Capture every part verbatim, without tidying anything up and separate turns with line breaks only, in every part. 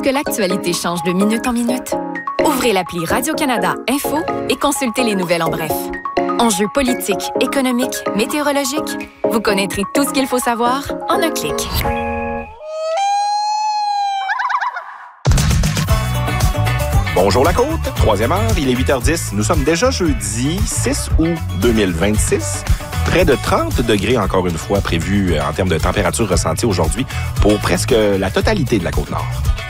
que l'actualité change de minute en minute? Ouvrez l'appli Radio-Canada Info et consultez les nouvelles en bref. Enjeux politiques, économiques, météorologiques, vous connaîtrez tout ce qu'il faut savoir en un clic.
Bonjour la côte, troisième heure, il est huit heures dix. Nous sommes déjà jeudi six août deux mille vingt-six. Près de trente degrés, encore une fois, prévus en termes de température ressentie aujourd'hui pour presque la totalité de la Côte-Nord.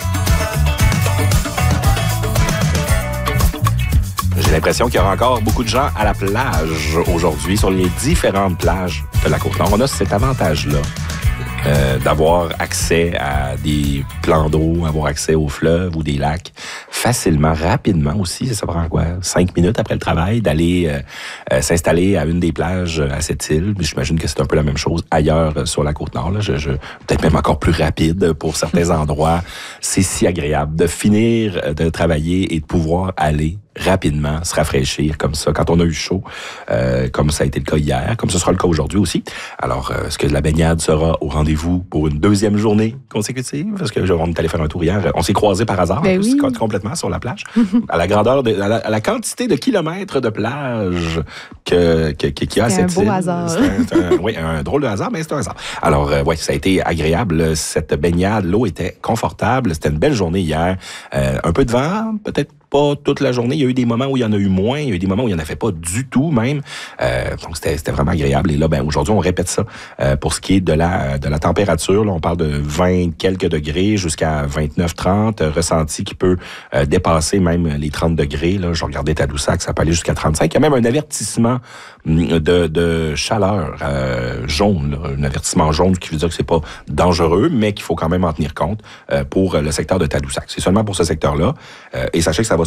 J'ai l'impression qu'il y aura encore beaucoup de gens à la plage aujourd'hui, sur les différentes plages de la Côte-Nord. On a cet avantage-là euh, d'avoir accès à des plans d'eau, avoir accès aux fleuves ou des lacs facilement, rapidement aussi. Ça prend quoi? Cinq minutes après le travail d'aller euh, euh, s'installer à une des plages à cette île. J'imagine que c'est un peu la même chose ailleurs euh, sur la Côte-Nord. Là. Je, je, peut-être même encore plus rapide pour certains endroits. C'est si agréable de finir de travailler et de pouvoir aller rapidement, se rafraîchir comme ça, quand on a eu chaud, euh, comme ça a été le cas hier, comme ce sera le cas aujourd'hui aussi. Alors, euh, est-ce que la baignade sera au rendez-vous pour une deuxième journée consécutive? Parce que on est allé faire un tour hier, on s'est croisés par hasard,
ben
en plus,
oui.
complètement sur la plage, à la grandeur, de, à, la, à la quantité de kilomètres de plage que, que, que, qu'il y a à cette île.
C'est un beau hasard.
C'est un, c'est un, oui, un drôle de hasard, mais c'est un hasard. Alors, euh, ouais, ça a été agréable, cette baignade, l'eau était confortable, c'était une belle journée hier, euh, un peu de vent, peut-être pas toute la journée. Il y a eu des moments où il y en a eu moins. Il y a eu des moments où il n'y en avait pas du tout, même. Euh, donc, c'était, c'était vraiment agréable. Et là, ben, aujourd'hui, on répète ça. Euh, pour ce qui est de la, de la température, là, on parle de vingt quelques degrés jusqu'à vingt-neuf trente, ressenti qui peut euh, dépasser même les trente degrés. Là. Je regardais Tadoussac, ça peut aller jusqu'à trente-cinq. Il y a même un avertissement de, de chaleur euh, jaune, là. Un avertissement jaune qui veut dire que c'est pas dangereux, mais qu'il faut quand même en tenir compte euh, pour le secteur de Tadoussac. C'est seulement pour ce secteur-là. Euh, et sachez que ça va